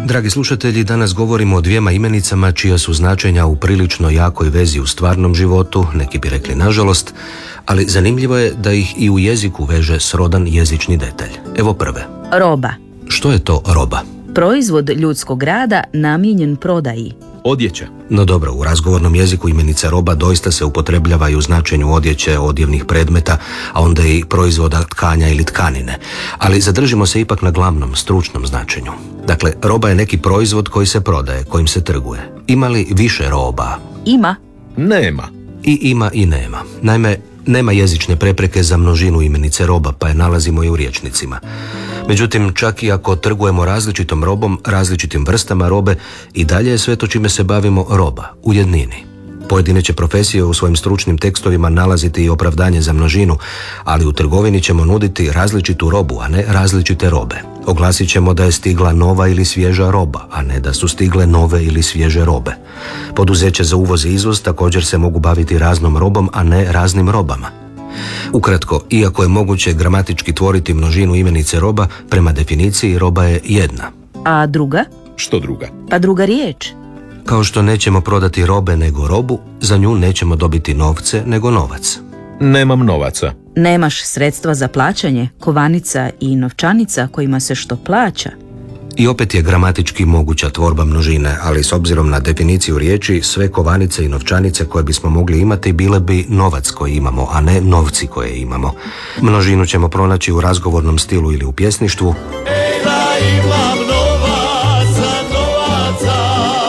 Dragi slušatelji, danas govorimo o dvijema imenicama čija su značenja u prilično jakoj vezi u stvarnom životu, neki bi rekli nažalost, ali zanimljivo je da ih i u jeziku veže srodan jezični detalj. Evo prve. Roba. Što je to roba? Proizvod ljudskog rada namijenjen prodaji. Odjeća. No dobro, u razgovornom jeziku imenica roba doista se upotrebljava i u značenju odjeće, odjevnih predmeta, a onda i proizvoda tkanja ili tkanine. Ali zadržimo se ipak na glavnom, stručnom značenju. Dakle, roba je neki proizvod koji se prodaje, kojim se trguje. Ima li više roba? Ima. Nema. I ima i nema. Naime, nema jezične prepreke za množinu imenice roba, pa je nalazimo i u rječnicima. Međutim, čak i ako trgujemo različitom robom, različitim vrstama robe, i dalje je sve to čime se bavimo roba, u jednini. Pojedine će profesije u svojim stručnim tekstovima nalaziti i opravdanje za množinu, ali u trgovini ćemo nuditi različitu robu, a ne različite robe. Oglasit ćemo da je stigla nova ili svježa roba, a ne da su stigle nove ili svježe robe. Poduzeće za uvoz i izvoz također se mogu baviti raznom robom, a ne raznim robama. Ukratko, iako je moguće gramatički tvoriti množinu imenice roba, prema definiciji roba je jedna. A druga? Što druga? Pa druga riječ. Kao što nećemo prodati robe nego robu, za nju nećemo dobiti novce nego novac. Nemam novaca. Nemaš sredstva za plaćanje, kovanica i novčanica kojima se što plaća. I opet je gramatički moguća tvorba množine, ali s obzirom na definiciju riječi, sve kovanice i novčanice koje bismo mogli imati bile bi novac koji imamo, a ne novci koje imamo. Množinu ćemo pronaći u razgovornom stilu ili u pjesništvu. Ej da imam novaca, novaca,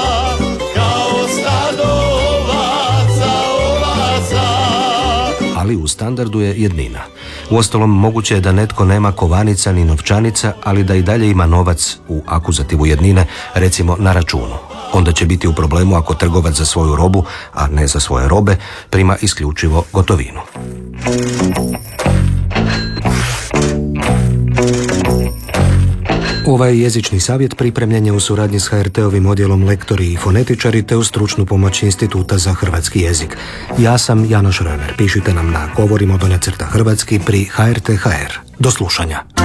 kao stado ovaca, ovaca. Ali u standardu je jednina. Uostalom, moguće je da netko nema kovanica ni novčanica, ali da i dalje ima novac u akuzativu jednine, recimo na računu. Onda će biti u problemu ako trgovac za svoju robu, a ne za svoje robe, prima isključivo gotovinu. Ovaj jezični savjet pripremljen je u suradnji s HRT-ovim odjelom Lektori i fonetičari te uz stručnu pomoć Instituta za hrvatski jezik. Ja sam Janoš Römer. Pišite nam na govorimo_hrvatski pri HRT.hr. Do slušanja.